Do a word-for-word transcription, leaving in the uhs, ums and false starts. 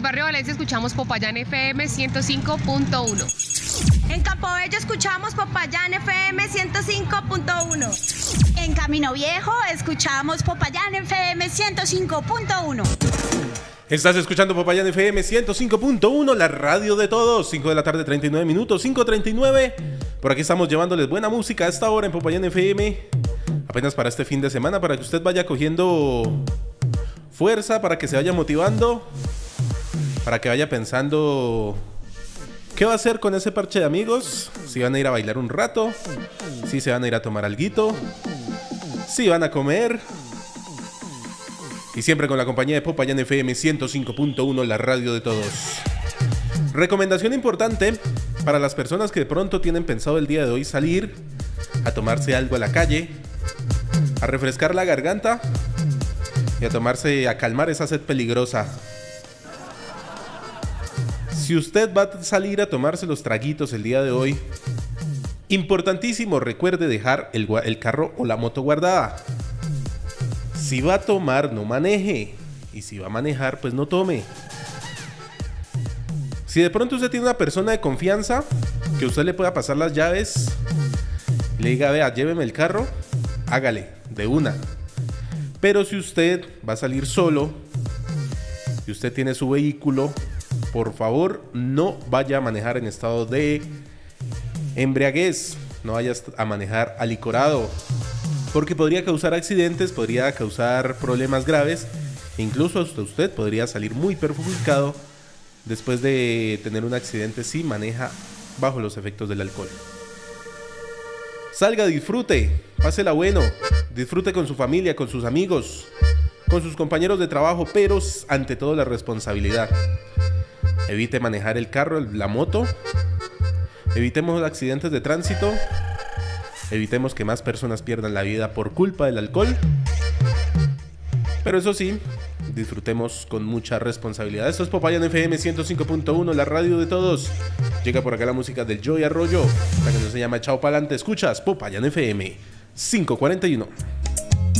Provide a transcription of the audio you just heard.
barrio Valencia escuchamos Popayán F M ciento cinco punto uno. En Campobello escuchamos Popayán F M ciento cinco punto uno. En Camino Viejo escuchamos Popayán F M ciento cinco punto uno. Estás escuchando Popayán F M ciento cinco punto uno, la radio de todos. cinco de la tarde, treinta y nueve minutos, cinco treinta y nueve. Por aquí estamos llevándoles buena música a esta hora en Popayán F M. Apenas para este fin de semana, para que usted vaya cogiendo fuerza, para que se vaya motivando, para que vaya pensando qué va a hacer con ese parche de amigos. Si van a ir a bailar un rato, si se van a ir a tomar alguito, si van a comer. Y siempre con la compañía de Popayán F M ciento cinco punto uno, la radio de todos. Recomendación importante para las personas que de pronto tienen pensado el día de hoy salir a tomarse algo a la calle, a refrescar la garganta y a tomarse, a calmar esa sed peligrosa. Si usted va a salir a tomarse los traguitos el día de hoy, importantísimo, recuerde dejar el, el carro o la moto guardada. Si va a tomar, no maneje. Y si va a manejar, pues no tome. Si de pronto usted tiene una persona de confianza que usted le pueda pasar las llaves, le diga, vea, lléveme el carro, hágale, de una. Pero si usted va a salir solo y usted tiene su vehículo, por favor, no vaya a manejar en estado de embriaguez. No vaya a manejar alicorado, porque podría causar accidentes, podría causar problemas graves. Incluso hasta usted podría salir muy perjudicado después de tener un accidente si maneja bajo los efectos del alcohol. Salga, disfrute, pásela bueno, disfrute con su familia, con sus amigos, con sus compañeros de trabajo, pero ante todo la responsabilidad. Evite manejar el carro, la moto, evitemos accidentes de tránsito. Evitemos que más personas pierdan la vida por culpa del alcohol. Pero eso sí, disfrutemos con mucha responsabilidad. Esto es Popayán F M ciento cinco punto uno, la radio de todos. Llega por acá la música del Joey Arroyo, la que no se llama Chao Pa'lante. Escuchas Popayán F M quinientos cuarenta y uno.